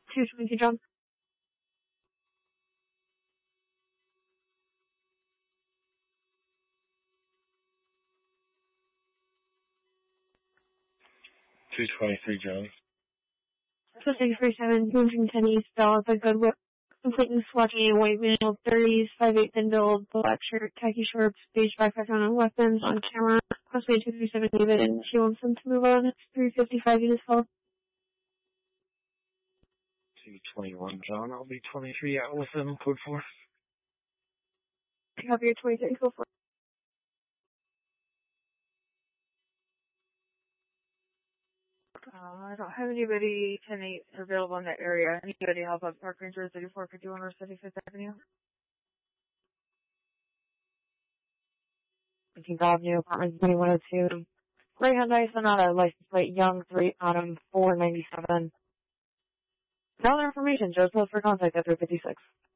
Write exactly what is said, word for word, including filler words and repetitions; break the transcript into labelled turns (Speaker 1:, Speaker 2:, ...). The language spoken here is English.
Speaker 1: two twenty-two, John.
Speaker 2: two twenty-three, John.
Speaker 1: two six three seven, two ten East Bell, the good whip. Completing swatching a white male, thirties, five eight thin build, black shirt, khaki shorts, beige backpack on weapons, on camera. Possibly two three seven David, and she wants them to move on. It's three fifty-five units call.
Speaker 2: two twenty-one, John. I'll be twenty-three out with them, code four.
Speaker 1: Copy your twenty-three, go for it.
Speaker 3: Uh, I don't have anybody ten eight available in that area. Anybody help out Park Ranger thirty-four fifty-one or seventy-fifth Avenue?
Speaker 4: Lincoln Avenue, apartment twenty-one oh two. Gray Hyundai Sonata, license plate Young, three, Autumn, four ninety-seven. For other information, Joe's post for contact at three fifty-six.